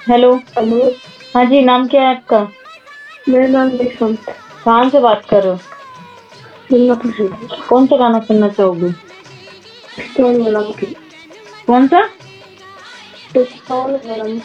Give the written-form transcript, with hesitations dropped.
Hello. Hello. हाँ जी, नाम क्या है आपका? मेरा नाम निशांत। कहाँ से बात कर रहे हो? जन्नत से। कौन सा गाना सुनना चाहोगे? पिस्तौल वाला मुखी। कौन सा? पिस्तौल वाला